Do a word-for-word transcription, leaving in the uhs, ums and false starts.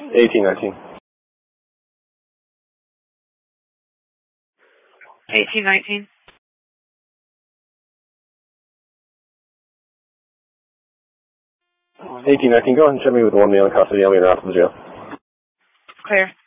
eighteen nineteen. eighteen nineteen. eighteen nineteen, go ahead and check me with one male in custody. I'll get her out to the jail. Clear.